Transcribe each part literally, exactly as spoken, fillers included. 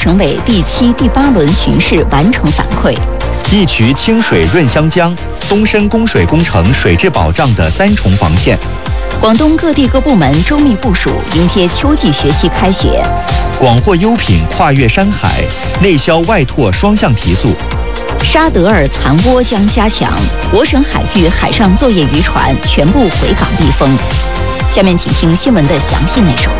省委第七、第八轮巡视完成反馈。 一渠清水润湘江，东深供水工程水质保障的三重防线。 广东各地各部门周密部署，迎接秋季学期开学。 广货优品跨越山海，内销外拓双向提速。 沙德尔残涡将加强，我省海域海上作业渔船全部回港避风。下面请听新闻的详细内容。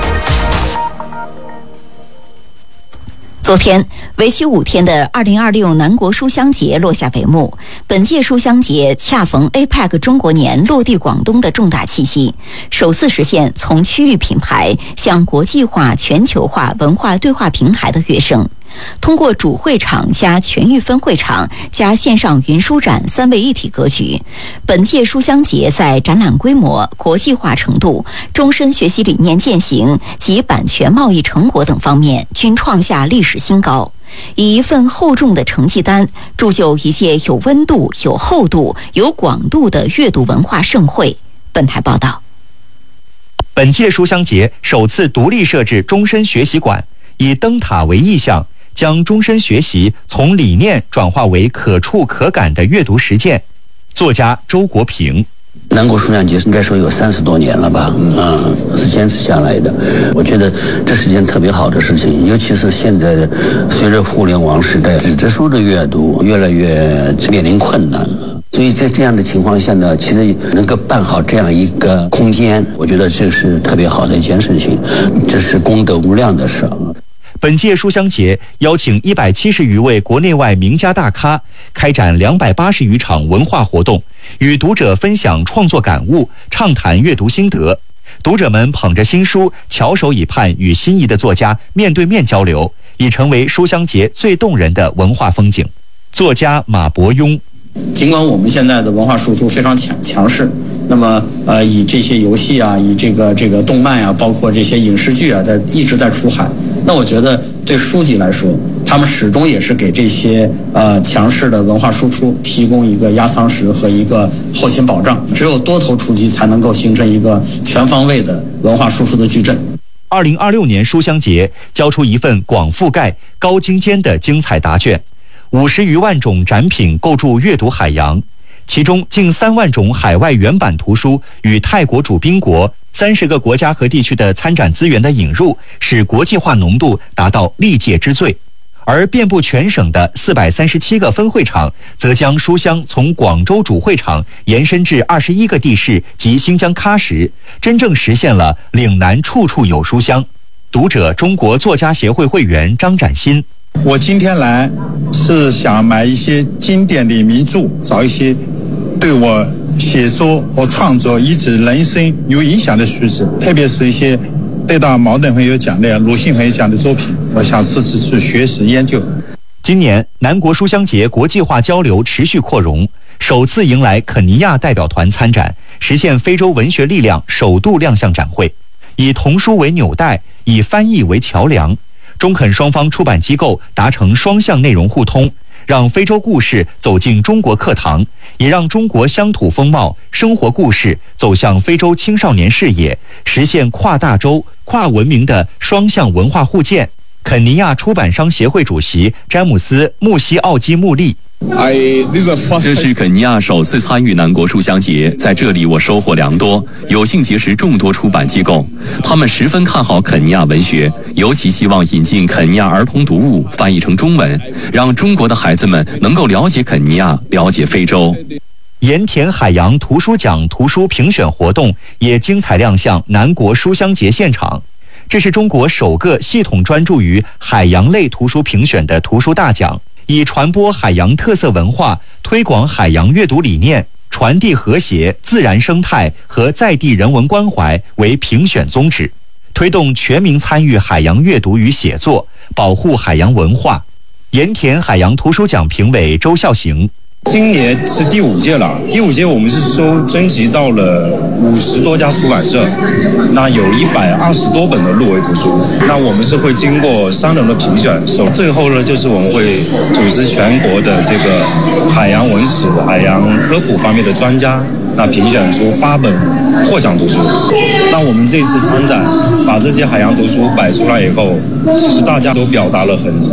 昨天，为期五天的二零二六南国书香节落下帷幕。本届书香节恰逢 A P E C 中国年落地广东的重大契机，首次实现从区域品牌向国际化、全球化文化对话平台的跃升。通过主会场加全域分会场加线上云书展三位一体格局，本届书香节在展览规模、国际化程度、终身学习理念践行及版权贸易成果等方面均创下历史新高，以一份厚重的成绩单铸就一届有温度、有厚度、有广度的阅读文化盛会。本台报道， 本届书香节首次独立设置终身学习馆，以灯塔为意象，将终身学习从理念转化为可触可感的阅读实践。作家周国平， 南国书香节应该说有三十多年了吧，嗯，是坚持下来的。我觉得这是件特别好的事情，尤其是现在的随着互联网时代，纸质书的阅读越来越面临困难。所以在这样的情况下呢，其实能够办好这样一个空间，我觉得这是特别好的一件事情，这是功德无量的事。 本届书香节邀请一百七十余位国内外名家大咖，开展两百八十余场文化活动，与读者分享创作感悟，畅谈阅读心得。读者们捧着新书，翘首以盼与心仪的作家面对面交流，已成为书香节最动人的文化风景。作家马伯庸， 尽管我们现在的文化输出非常强强势，那么呃，以这些游戏啊，以这个这个动漫啊，包括这些影视剧啊，在一直在出海。那我觉得对书籍来说，他们始终也是给这些呃强势的文化输出提供一个压舱石和一个后勤保障。只有多头出击，才能够形成一个全方位的文化输出的矩阵。 二零二六年书香节交出一份广覆盖、高精尖的精彩答卷。五十余万种展品构筑阅读海洋，其中近三万种海外原版图书与泰国主宾国三十个国家和地区的参展资源的引入，使国际化浓度达到历届之最。而遍布全省的四百三十七个分会场，则将书香从广州主会场延伸至二十一个地市及新疆喀什，真正实现了岭南处处有书香。读者中国作家协会会员张展新， 我今天来是想买一些经典的名著，找一些对我写作和创作以及人生有影响的书籍，特别是一些得到茅盾会有奖的、鲁迅会有奖的作品，我想自己去学习研究。 今年南国书香节国际化交流持续扩容，首次迎来肯尼亚代表团参展，实现非洲文学力量首度亮相展会。以童书为纽带，以翻译为桥梁，中肯双方出版机构达成双向内容互通，让非洲故事走进中国课堂，也让中国乡土风貌、生活故事走向非洲青少年视野，实现跨大洲、跨文明的双向文化互鉴。肯尼亚出版商协会主席詹姆斯·穆西奥基穆利， 这是肯尼亚首次参与南国书香节，在这里我收获良多，有幸结识众多出版机构，他们十分看好肯尼亚文学，尤其希望引进肯尼亚儿童读物翻译成中文，让中国的孩子们能够了解肯尼亚，了解非洲。 盐田海洋图书奖图书评选活动也精彩亮相南国书香节现场。这是中国首个系统专注于海洋类图书评选的图书大奖，以传播海洋特色文化、推广海洋阅读理念、传递和谐、自然生态和在地人文关怀为评选宗旨，推动全民参与海洋阅读与写作，保护海洋文化。盐田海洋图书奖评委周孝行， 今年是第五届了，第五届我们是收征集到了五十多家出版社，那有一百二十多本的入围图书，那我们是会经过三轮的评选，首最后呢就是我们会组织全国的这个海洋文史、海洋科普方面的专家，那评选出八本获奖图书。那我们这次参展把这些海洋图书摆出来以后，其实大家都表达了很